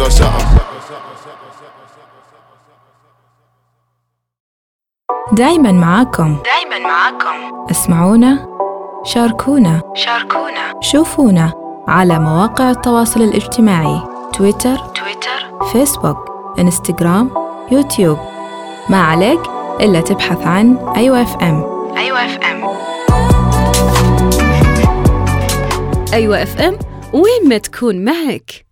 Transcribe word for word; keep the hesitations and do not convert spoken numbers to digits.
سقا سقا. دايما معاكم دايما معاكم اسمعونا، شاركونا شاركونا شوفونا على مواقع التواصل الاجتماعي تويتر تويتر فيسبوك انستغرام يوتيوب. ما عليك إلا تبحث عن أيوة اف ام. أيوة اف ام أيوة اف ام وين ما تكون معك.